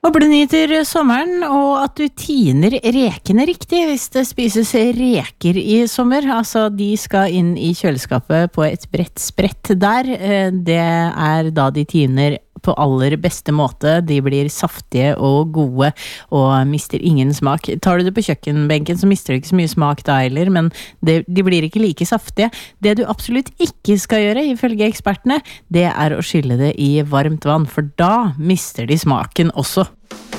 Håper du nyter sommeren, og at du tiner rekene riktig hvis det spises reker i sommer. Altså, de skal inn i kjøleskapet på et bredt sprett der. Det da de tiner på aller beste måte. De blir saftige og gode og mister ingen smak. Tar du det på kjøkkenbenken så mister du ikke så mye smak da heller, men de blir ikke like saftige. Det du absolutt ikke skal gjøre, ifølge ekspertene, det å skylle det i varmt vann, for da mister de smaken også.